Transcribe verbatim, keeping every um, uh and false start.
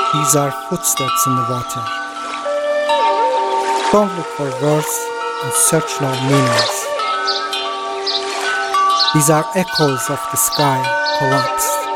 These are footsteps in the water. Don't look for words and search no meanings. These are echoes of the sky collapsed.